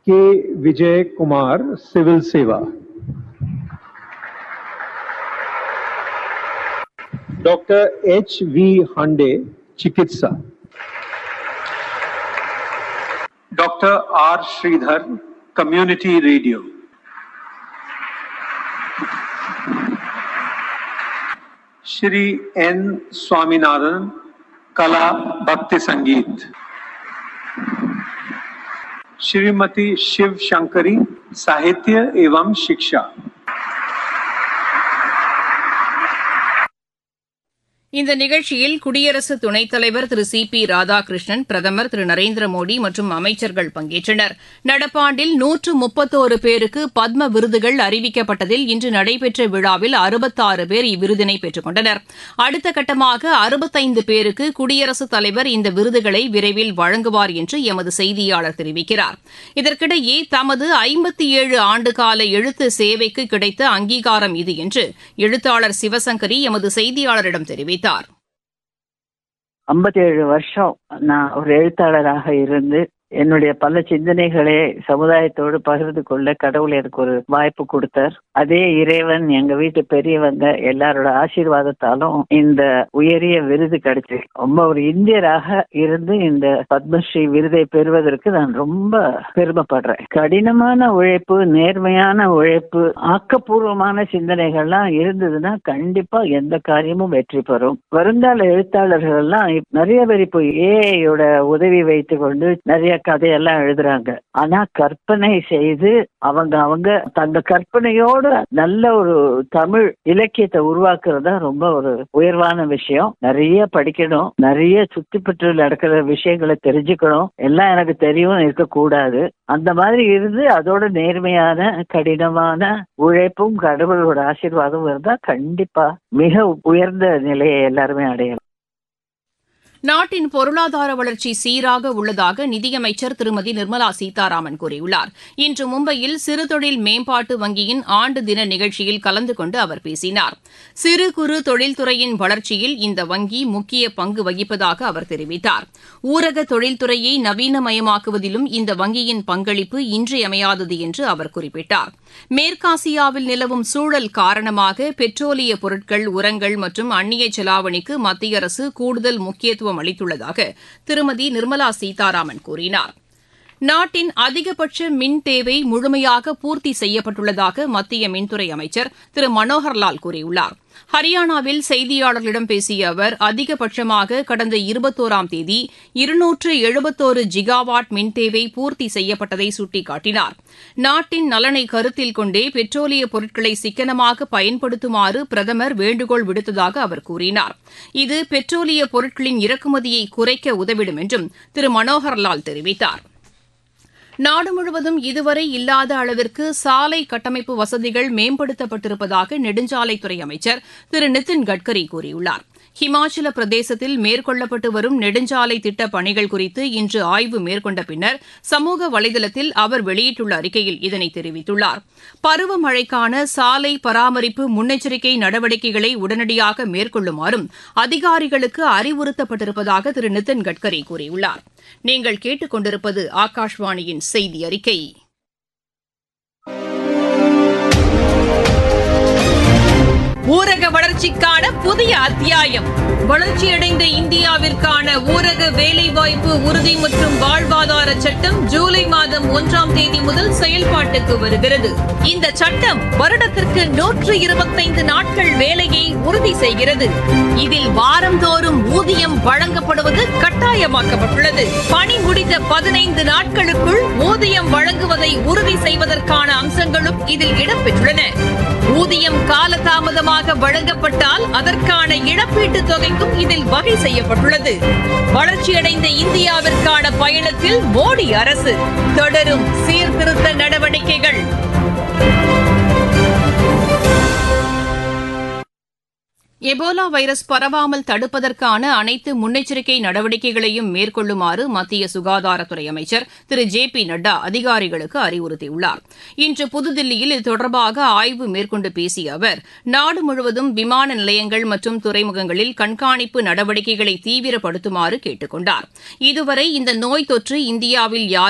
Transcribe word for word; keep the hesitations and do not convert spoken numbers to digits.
K. Vijay Kumar, Civil Seva. Doctor H. V. Hande, Chikitsa. Doctor R. Sridhar, Community Radio. Shri N. Swaminathan, Kala Bhakti Sangeet. Shrimati Shiv Shankari, साहित्य एवं शिक्षा. இந்த நிகழ்ச்சியில் குடியரசு துணைத் தலைவர் திரு சி பி ராதாகிருஷ்ணன், பிரதமர் திரு நரேந்திர மோடி மற்றும் அமைச்சர்கள் பங்கேற்றனர். நடப்பாண்டில் நூற்று முப்பத்தோரு பேருக்கு பத்ம விருதுகள் அறிவிக்கப்பட்டதில் இன்று நடைபெற்ற விழாவில் அறுபத்தாறு பேர் இவ்விருதினை பெற்றுக் கொண்டனர். அடுத்த கட்டமாக அறுபத்தைந்து பேருக்கு குடியரசுத் தலைவர் இந்த விருதுகளை விரைவில் வழங்குவார் என்று எமது செய்தியாளர் தெரிவிக்கிறார். இதற்கிடையே தமது ஐம்பத்தி ஏழு ஆண்டுகால எழுத்து சேவைக்கு கிடைத்த அங்கீகாரம் இது என்று எழுத்தாளர் சிவசங்கரி எமது செய்தியாளரிடம் தெரிவித்தார். ஐம்பத்தி ஏழு வருஷம் நான் ஒரு எழுத்தாளராக இருந்து என்னுடைய பல சிந்தனைகளை சமுதாயத்தோடு பகிர்ந்து கொள்ள கடவுள் எனக்கு ஒரு வாய்ப்பு கொடுத்தார். அதே இறைவன் எங்க வீட்டு பெரியவங்க எல்லாரோட ஆசீர்வாதத்தாலும் இந்த உயரிய விருது கிடைச்சு ரொம்ப ஒரு இந்தியராக இருந்து இந்த பத்மஸ்ரீ விருதை பெறுவதற்கு நான் ரொம்ப பெருமைப்படுறேன். கடினமான உழைப்பு, நேர்மையான உழைப்பு, ஆக்கப்பூர்வமான சிந்தனைகள்லாம் இருந்ததுன்னா கண்டிப்பா எந்த காரியமும் வெற்றி பெறும். வருங்கால எழுத்தாளர்கள் எல்லாம் நிறைய பேர் இப்போ ஏஐயோட உதவி வைத்துக் கொண்டு நிறைய கதையெல்லாம் எழுதுறாங்க. ஆனா கற்பனை செய்து அவங்க அவங்க தங்க கற்பனையோட நல்ல ஒரு தமிழ் இலக்கியத்தை உருவாக்குறதா ரொம்ப ஒரு உயர்வான விஷயம். நிறைய படிக்கணும், நிறைய சுத்தி பற்றி நடக்கிற விஷயங்களை தெரிஞ்சுக்கணும். எல்லாம் எனக்கு தெரியும் இருக்கக்கூடாது. அந்த மாதிரி இருந்து அதோட நேர்மையான கடினமான உழைப்பும் கடவுளோட ஆசீர்வாதமும் இருந்தா கண்டிப்பா மிக உயர்ந்த நிலையை எல்லாருமே அடையலாம். நாட்டின் பொருளாதார வளர்ச்சி சீராக உள்ளதாக நிதியமைச்சர் திருமதி நிர்மலா சீதாராமன் கூறியுள்ளார். இன்று மும்பையில் சிறுதொழில் மேம்பாட்டு வங்கியின் ஆண்டு தின நிகழ்ச்சியில் கலந்து கொண்டு அவர் பேசினார். சிறு குறு தொழில்துறையின் வளர்ச்சியில் இந்த வங்கி முக்கிய பங்கு வகிப்பதாக அவர் தெரிவித்தார். ஊரக தொழில்துறையை நவீனமயமாக்குவதிலும் இந்த வங்கியின் பங்களிப்பு இன்றியமையாதது என்று அவர் குறிப்பிட்டார். மேற்காசியாவில் நிலவும் சூழல் காரணமாக பெட்ரோலிய பொருட்கள், உரங்கள் மற்றும் அந்நிய செலாவணிக்கு மத்திய அரசு கூடுதல் முக்கியத்துவம் அளித்துள்ளதாக திருமதி நிர்மலா சீதாராமன் கூறினார். நாட்டின் அதிகபட்ச மின் தேவை முழுமையாக பூர்த்தி செய்யப்பட்டுள்ளதாக மத்திய மின்துறை அமைச்சர் திரு மனோகர்லால் கூறியுள்ளார். ஹரியானாவில் செய்தியாளர்களிடம் பேசிய அவர் அதிகபட்சமாக கடந்த இருபத்தோராம் தேதி இருநூற்று எழுபத்தோரு ஜிகாவாட் மின் தேவை பூர்த்தி செய்யப்பட்டதை சுட்டிக்காட்டினார். நாட்டின் நலனை கருத்தில் கொண்டே பெட்ரோலிய பொருட்களை சிக்கனமாக பயன்படுத்துமாறு பிரதமர் வேண்டுகோள் விடுத்ததாக அவர் கூறினார். இது பெட்ரோலிய பொருட்களின் இறக்குமதியை குறைக்க உதவிடும் என்றும் திரு மனோகர்லால் தெரிவித்தார். நாடு முழுவதும் இதுவரை இல்லாத அளவிற்கு சாலை கட்டமைப்பு வசதிகள் மேம்படுத்தப்பட்டிருப்பதாக நெடுஞ்சாலைத்துறை அமைச்சர் திரு நிதின் கட்கரி கூறியுள்ளார். ஹிமாச்சல பிரதேசத்தில் மேற்கொள்ளப்பட்டு வரும் நெடுஞ்சாலை திட்டப் பணிகள் குறித்து இன்று ஆய்வு மேற்கொண்ட பின்னர் சமூக வலைதளத்தில் அவர் வெளியிட்டுள்ள அறிக்கையில் இதனை தெரிவித்துள்ளார். பருவமழைக்கான சாலை பராமரிப்பு முன்னெச்சரிக்கை நடவடிக்கைகளை உடனடியாக மேற்கொள்ளுமாறும் அதிகாரிகளுக்கு அறிவுறுத்தப்பட்டிருப்பதாக திரு நிதின் கட்கரி கூறியுள்ளார். நீங்கள் கேட்டுக் கொண்டிருப்பது ஆகாஷ்வாணியின் செய்தி அறிக்கை. ஊரக வளர்ச்சிக்கான புதிய அத்தியாயம். வளர்ச்சியடைந்த இந்தியாவிற்கான ஊரக வேலைவாய்ப்பு உறுதி மற்றும் வாழ்வாதார சட்டம் ஜூலை மாதம் ஒன்றாம் தேதி முதல் செயல்பாட்டுக்கு வருகிறது. இந்த சட்டம் வருடத்திற்கு நூற்று இருபத்தைந்து நாட்கள் வேலையை உறுதி செய்கிறது. இதில் வாரந்தோறும் ஊதியம் வழங்கப்படுவது கட்டாயமாக்கப்பட்டுள்ளது. பணி முடிந்த பதினைந்து நாட்களுக்குள் ஊதியம் வழங்குவதை உறுதி செய்வதற்கான அம்சங்களும் இதில் இடம்பெற்றுள்ளன. ஊதியம் காலதாமதமாக வழங்கப்பட்டால் அதற்கான இழப்பீட்டுத் தொகைக்கும் இதில் வகை செய்யப்பட்டுள்ளது. வளர்ச்சியடைந்த இந்தியாவிற்கான பயணத்தில் மோடி அரசு தொடரும் சீர்திருத்த நடவடிக்கைகள். எபோலா வைரஸ் பரவாமல் தடுப்பதற்கான அனைத்து முன்னெச்சரிக்கை நடவடிக்கைகளையும் மேற்கொள்ளுமாறு மத்திய சுகாதாரத்துறை அமைச்சர் திரு ஜே பி நட்டா அதிகாரிகளுக்கு அறிவுறுத்தியுள்ளார். இன்று புதுதில்லியில் இது தொடர்பாக ஆய்வு மேற்கொண்டு பேசிய அவர் நாடு முழுவதும் விமான நிலையங்கள் மற்றும் துறைமுகங்களில் கண்காணிப்பு நடவடிக்கைகளை தீவிரப்படுத்துமாறு கேட்டுக் கொண்டார். இதுவரை இந்த நோய் தொற்று இந்தியாவில் யார்